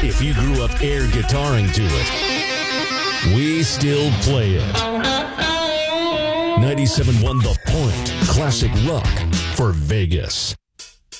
If you grew up air guitaring to it, we still play it. 97.1 The Point, classic rock for Vegas.